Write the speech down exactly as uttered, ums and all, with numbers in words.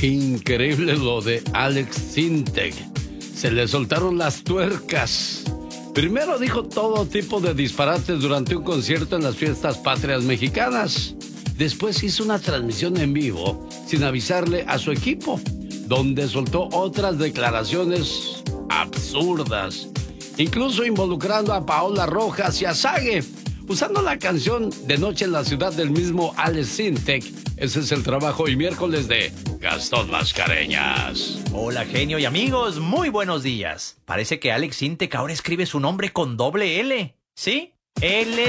Increíble lo de Alex Sintek. Se le soltaron las tuercas. Primero dijo todo tipo de disparates durante un concierto en las fiestas patrias mexicanas. Después hizo una transmisión en vivo sin avisarle a su equipo, donde soltó otras declaraciones absurdas, incluso involucrando a Paola Rojas y a Sage, usando la canción De Noche en la Ciudad del mismo Alex Sintek. Ese es el trabajo hoy miércoles de Gastón Mascareñas. Hola, genio y amigos, muy buenos días. Parece que Alex Sintek ahora escribe su nombre con doble L, ¿sí? L